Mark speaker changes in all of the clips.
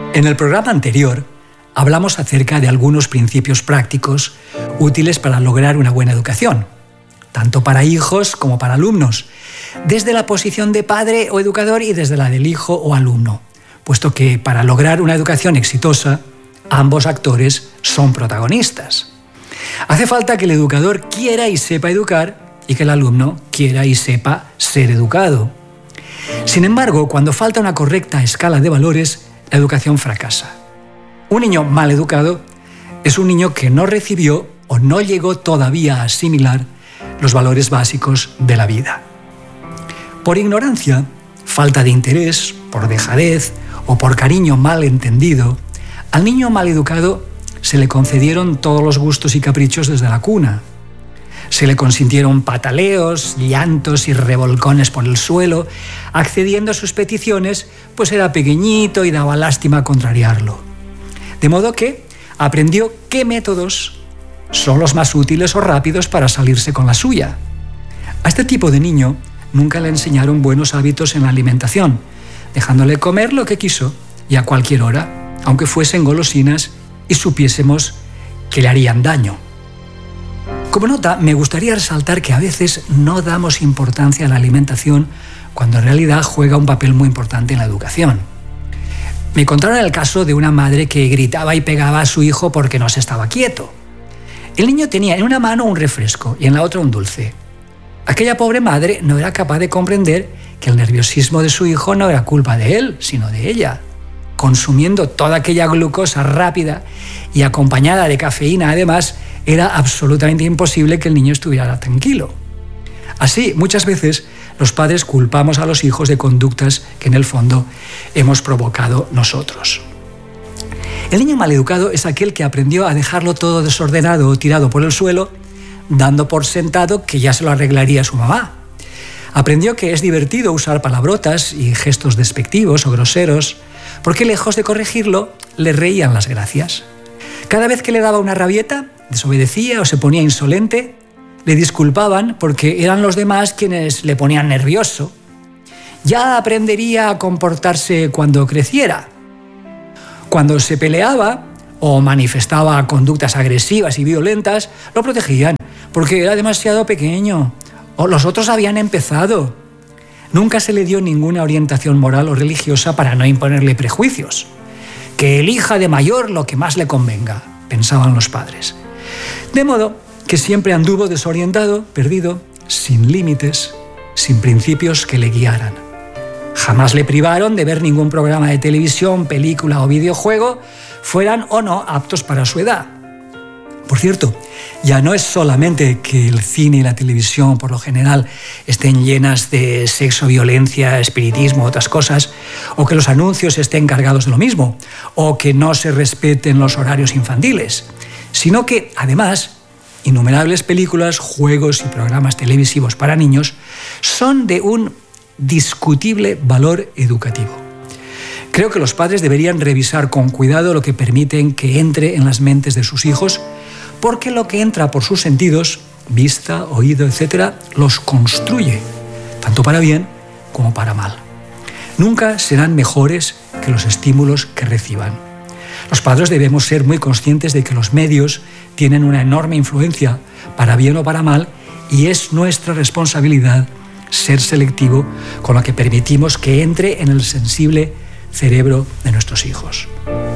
Speaker 1: En el programa anterior hablamos acerca de algunos principios prácticos útiles para lograr una buena educación, tanto para hijos como para alumnos, desde la posición de padre o educador y desde la del hijo o alumno, puesto que para lograr una educación exitosa, ambos actores son protagonistas. Hace falta que el educador quiera y sepa educar y que el alumno quiera y sepa ser educado. Sin embargo, cuando falta una correcta escala de valores, la educación fracasa. Un niño mal educado es un niño que no recibió o no llegó todavía a asimilar los valores básicos de la vida. Por ignorancia, falta de interés, por dejadez o por cariño mal entendido, al niño mal educado se le concedieron todos los gustos y caprichos desde la cuna. Se le consintieron pataleos, llantos y revolcones por el suelo, accediendo a sus peticiones, pues era pequeñito y daba lástima contrariarlo. De modo que aprendió qué métodos son los más útiles o rápidos para salirse con la suya. A este tipo de niño nunca le enseñaron buenos hábitos en la alimentación, dejándole comer lo que quiso y a cualquier hora, aunque fuesen golosinas y supiésemos que le harían daño. Como nota, me gustaría resaltar que a veces no damos importancia a la alimentación cuando en realidad juega un papel muy importante en la educación. Me contaron el caso de una madre que gritaba y pegaba a su hijo porque no se estaba quieto. El niño tenía en una mano un refresco y en la otra un dulce. Aquella pobre madre no era capaz de comprender que el nerviosismo de su hijo no era culpa de él, sino de ella. Consumiendo toda aquella glucosa rápida y acompañada de cafeína, además, era absolutamente imposible que el niño estuviera tranquilo. Así, muchas veces, los padres culpamos a los hijos de conductas que en el fondo hemos provocado nosotros. El niño maleducado es aquel que aprendió a dejarlo todo desordenado o tirado por el suelo, dando por sentado que ya se lo arreglaría su mamá. Aprendió que es divertido usar palabrotas y gestos despectivos o groseros, porque lejos de corregirlo, le reían las gracias. Cada vez que le daba una rabieta, desobedecía o se ponía insolente, le disculpaban porque eran los demás quienes le ponían nervioso. Ya aprendería a comportarse cuando creciera. Cuando se peleaba o manifestaba conductas agresivas y violentas, lo protegían porque era demasiado pequeño o los otros habían empezado. Nunca se le dio ninguna orientación moral o religiosa para no imponerle prejuicios. Que elija de mayor lo que más le convenga, pensaban los padres. De modo que siempre anduvo desorientado, perdido, sin límites, sin principios que le guiaran. Jamás le privaron de ver ningún programa de televisión, película o videojuego, fueran o no aptos para su edad. Por cierto, ya no es solamente que el cine y la televisión, por lo general, estén llenas de sexo, violencia, espiritismo, otras cosas, o que los anuncios estén cargados de lo mismo, o que no se respeten los horarios infantiles, sino que, además, innumerables películas, juegos y programas televisivos para niños son de un discutible valor educativo. Creo que los padres deberían revisar con cuidado lo que permiten que entre en las mentes de sus hijos, porque lo que entra por sus sentidos, vista, oído, etc., los construye, tanto para bien como para mal. Nunca serán mejores que los estímulos que reciban. Los padres debemos ser muy conscientes de que los medios tienen una enorme influencia, para bien o para mal, y es nuestra responsabilidad ser selectivo con lo que permitimos que entre en el sensible cerebro de nuestros hijos.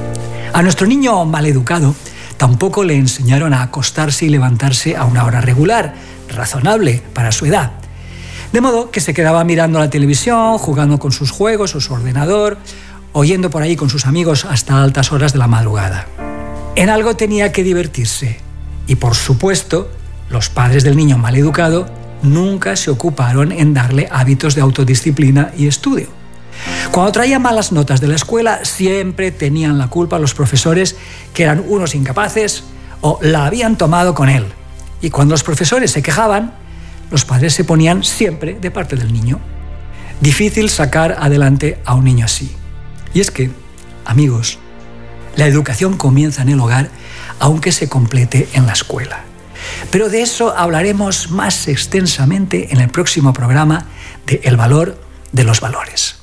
Speaker 1: A nuestro niño maleducado tampoco le enseñaron a acostarse y levantarse a una hora regular, razonable para su edad. De modo que se quedaba mirando la televisión, jugando con sus juegos o su ordenador, o yendo por ahí con sus amigos hasta altas horas de la madrugada. En algo tenía que divertirse. Y por supuesto, los padres del niño maleducado nunca se ocuparon en darle hábitos de autodisciplina y estudio. Cuando traía malas notas de la escuela, siempre tenían la culpa los profesores, que eran unos incapaces o la habían tomado con él. Y cuando los profesores se quejaban, los padres se ponían siempre de parte del niño. Difícil sacar adelante a un niño así. Y es que, amigos, la educación comienza en el hogar, aunque se complete en la escuela. Pero de eso hablaremos más extensamente en el próximo programa de El valor de los valores.